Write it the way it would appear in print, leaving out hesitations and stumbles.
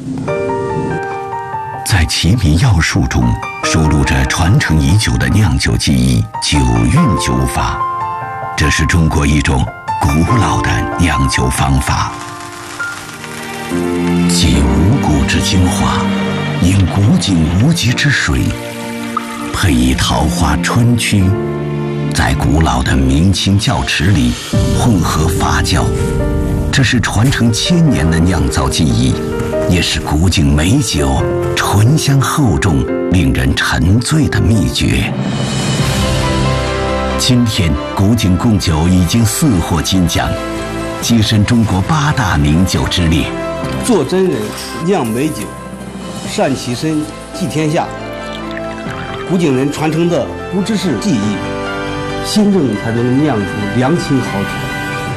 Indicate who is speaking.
Speaker 1: 在奇米要术中收录着传承已久的酿酒技艺——酒韵酒法。这是中国一种古老的酿酒方法，集五谷之精华，饮古井无极之水，配以桃花春曲，在古老的明清窖池里混合发酵。这是传承千年的酿造技艺，也是古井美酒醇香厚重、令人沉醉的秘诀。今天，古井贡酒已经4获金奖，跻身中国8大名酒之列。
Speaker 2: 做真人酿美酒，善其身济天下。古井人传承的不只是技艺，心正才能酿出良情好酒。